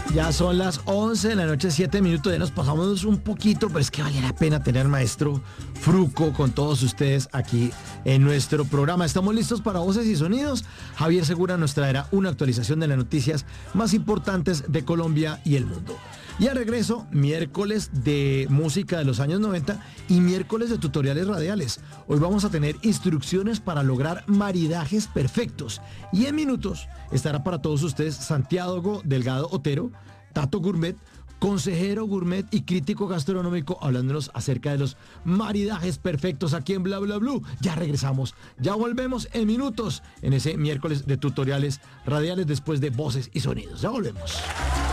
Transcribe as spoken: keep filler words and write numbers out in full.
Ya son las once de la noche, siete minutos, ya nos pasamos un poquito, pero es que vale la pena tener maestro Fruco con todos ustedes aquí en nuestro programa. Estamos listos para Voces y Sonidos. Javier Segura nos traerá una actualización de las noticias más importantes de Colombia y el mundo. Y al regreso, miércoles de música de los años noventa y miércoles de tutoriales radiales. Hoy vamos a tener instrucciones para lograr maridajes perfectos. Y en minutos estará para todos ustedes Santiago Delgado Otero, Tato Gourmet, consejero gourmet y crítico gastronómico, hablándonos acerca de los maridajes perfectos aquí en Bla Bla Blue. Ya regresamos, ya volvemos en minutos en ese miércoles de tutoriales radiales después de Voces y Sonidos. Ya volvemos.